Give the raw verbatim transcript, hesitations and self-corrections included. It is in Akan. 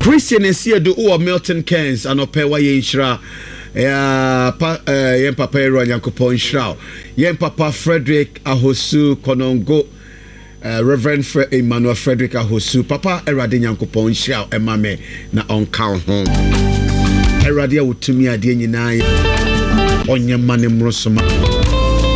Christian Esiedu or Milton Keynes and Opewa Yenshra. Yeah, pa, uh, yen papa Ero Nyankopon Shrao. Yen papa Frederick Ahosu Konongo. Uh, Reverend Fre- Emmanuel Frederick Ahosu. Papa Erade Nyankopon Shrao Emame na onka ho. Erade utumi ade nyina onye mane mrosoma.